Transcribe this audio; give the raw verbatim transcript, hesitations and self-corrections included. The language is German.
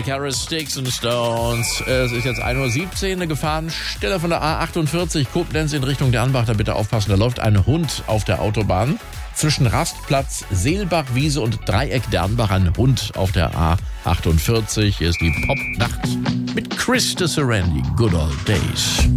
Miley Cyrus, Sticks and Stones. Es ist jetzt ein Uhr siebzehn, eine Gefahrenstelle von der A achtundvierzig, Koblenz in Richtung Dernbach. Da bitte aufpassen, da läuft ein Hund auf der Autobahn. Zwischen Rastplatz, Seelbachwiese und Dreieck Dernbach ein Hund auf der A achtundvierzig. Hier ist die Popnacht mit Chris de Serenity, Good Old Days.